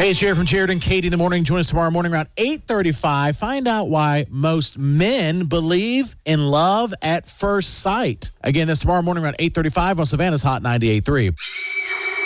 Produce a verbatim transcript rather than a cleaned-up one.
Hey, it's Jerry from Jared and Katie in the morning. Join us tomorrow morning around eight thirty-five. Find out why most men believe in love at first sight. Again, that's tomorrow morning around eight thirty-five on Savannah's Hot ninety-eight point three.